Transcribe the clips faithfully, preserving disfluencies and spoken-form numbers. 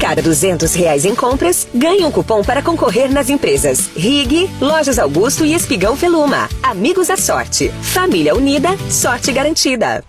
cada duzentos reais em compras, ganhe um cupom para concorrer nas empresas Rig, Lojas Augusto e Espigão Feluma. Amigos à sorte. Família unida, sorte garantida.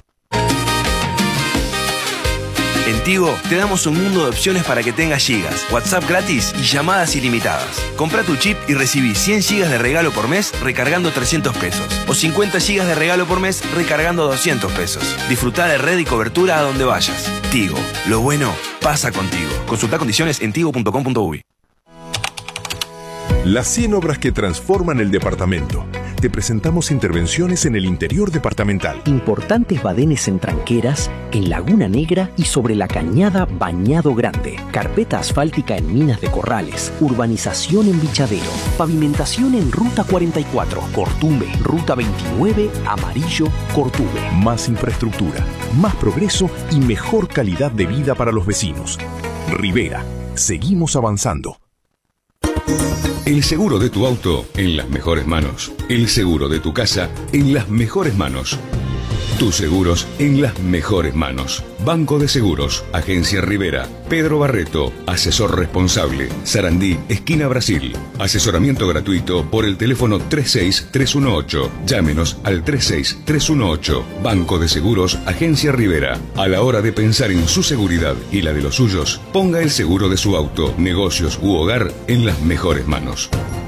En Tigo te damos un mundo de opciones para que tengas gigas, WhatsApp gratis y llamadas ilimitadas. Compra tu chip y recibí cien gigas de regalo por mes recargando trescientos pesos. O cincuenta gigas de regalo por mes recargando doscientos pesos. Disfruta de red y cobertura a donde vayas. Tigo, lo bueno pasa contigo. Consulta condiciones en tigo punto com punto uy. Las cien obras que transforman el departamento. Te presentamos intervenciones en el interior departamental. Importantes badenes en Tranqueras, en Laguna Negra y sobre la cañada Bañado Grande. Carpeta asfáltica en Minas de Corrales. Urbanización en Bichadero. Pavimentación en Ruta cuarenta y cuatro. Cortume. Ruta veintinueve. Amarillo. Cortume. Más infraestructura, más progreso y mejor calidad de vida para los vecinos. Rivera. Seguimos avanzando. El seguro de tu auto en las mejores manos. El seguro de tu casa en las mejores manos. Tus seguros en las mejores manos. Banco de Seguros, Agencia Rivera, Pedro Barreto, asesor responsable, Sarandí, esquina Brasil. Asesoramiento gratuito por el teléfono tres seis tres uno ocho. Llámenos al tres seis tres uno ocho. Banco de Seguros, Agencia Rivera. A la hora de pensar en su seguridad y la de los suyos, ponga el seguro de su auto, negocios u hogar en las mejores manos.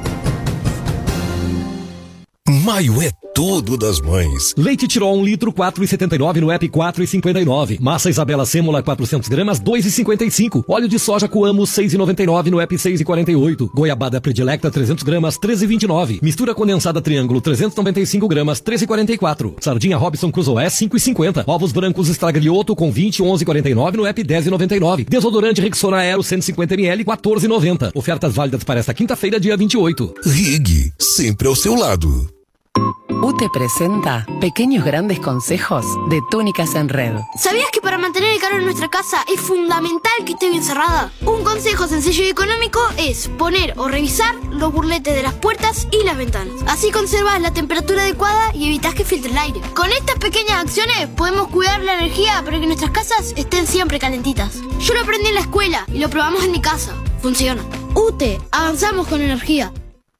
Maio é tudo das mães. Leite Tirol um litro, quatro reais e setenta e nove no app, quatro reais e cinquenta e nove. Massa Isabela Sêmola quatrocentos gramas, dois reais e cinquenta e cinco. Óleo de soja Coamo, seis reais e noventa e nove no app, seis reais e quarenta e oito. Goiabada Predilecta trezentos gramas, treze reais e vinte e nove. Mistura condensada Triângulo trezentos e noventa e cinco gramas, treze reais e quarenta e quatro. Sardinha Robson Cruzoé, cinco reais e cinquenta. Ovos brancos Estraglioto com vinte, onze reais e quarenta e nove no app, dez reais e noventa e nove. Desodorante Rexona Aero cento e cinquenta mililitros, quatorze reais e noventa. Ofertas válidas para esta quinta-feira, dia vinte e oito. Rig, sempre ao seu lado. U T E presenta Pequeños Grandes Consejos de Túnicas en Red. ¿Sabías que para mantener el calor en nuestra casa es fundamental que esté bien cerrada? Un consejo sencillo y económico es poner o revisar los burletes de las puertas y las ventanas. Así conservas la temperatura adecuada y evitas que filtre el aire. Con estas pequeñas acciones podemos cuidar la energía para que nuestras casas estén siempre calentitas. Yo lo aprendí en la escuela y lo probamos en mi casa. Funciona. U T E, avanzamos con energía.